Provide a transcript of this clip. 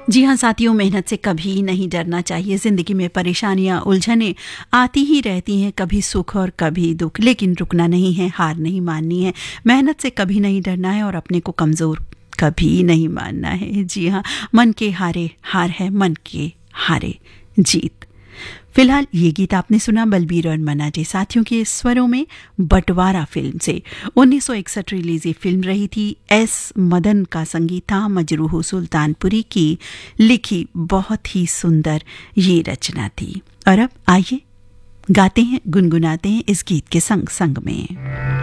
जी हाँ साथियों, मेहनत से कभी नहीं डरना चाहिए। जिंदगी में परेशानियां, उलझनें आती ही रहती हैं, कभी सुख और कभी दुख, लेकिन रुकना नहीं है, हार नहीं माननी है। मेहनत से कभी नहीं डरना है और अपने को कमजोर कभी नहीं मानना है। जी हाँ, मन के हारे हार है, मन के हारे जीत। फिलहाल ये गीत आपने सुना बलबीर और मन्ना डे साथियों के स्वरों में बंटवारा फिल्म से। 1961 रिलीज ये फिल्म रही थी। एस मदन का संगीत था, मजरूह सुल्तानपुरी की लिखी बहुत ही सुंदर ये रचना थी। और अब आइए गाते हैं, गुनगुनाते हैं इस गीत के संग संग में।